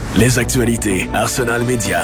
Les actualités Arsenal Média.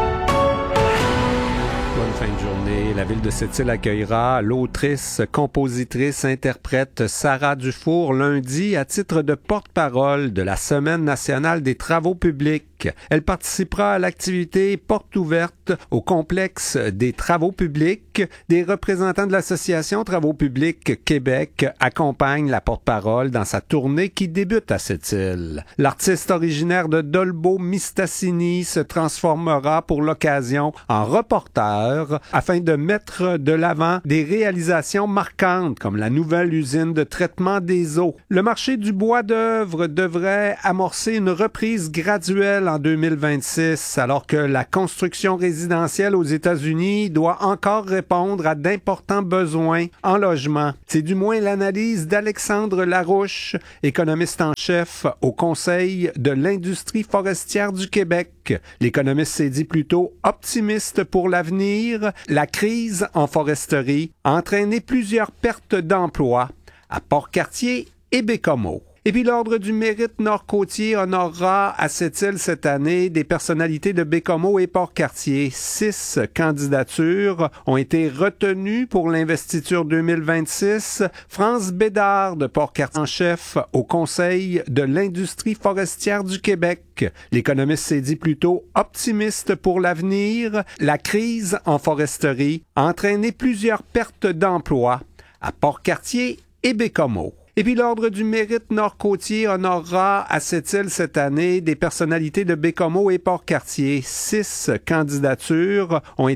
Bonne fin de journée. La ville de Sept-Îles accueillera l'autrice, compositrice, interprète Sarah Dufour lundi à titre de porte-parole de la Semaine nationale des travaux publics. Elle participera à l'activité Porte ouverte au complexe des travaux publics. Des représentants de l'Association Travaux publics Québec accompagnent la porte-parole dans sa tournée qui débute à Sept-Îles. L'artiste originaire de Dolbeau-Mistassini se transformera pour l'occasion en reporter afin de mettre de l'avant des réalisations marquantes comme la nouvelle usine de traitement des eaux. Le marché du bois d'œuvre devrait amorcer une reprise graduelle en 2026, alors que la construction résidentielle aux États-Unis doit encore répondre à d'importants besoins en logement. C'est du moins l'analyse d'Alexandre Larouche, économiste en chef au Conseil de l'industrie forestière du Québec. L'économiste s'est dit plutôt optimiste pour l'avenir. La crise en foresterie a entraîné plusieurs pertes d'emplois à Port-Cartier et Bécomo. Et puis l'Ordre du mérite nord-côtier honorera à Sept-Îles cette année des personnalités de Bécomo et Port-Cartier. 6 candidatures ont été retenues pour l'investiture 2026. France Bédard de Port-Cartier en chef au Conseil de l'industrie forestière du Québec. L'économiste s'est dit plutôt optimiste pour l'avenir. La crise en foresterie a entraîné plusieurs pertes d'emplois à Port-Cartier et Bécomo. Et puis l'Ordre du mérite nord-côtier honorera à Sept-Îles cette année des personnalités de Bécomo et Port-Cartier. 6 candidatures ont été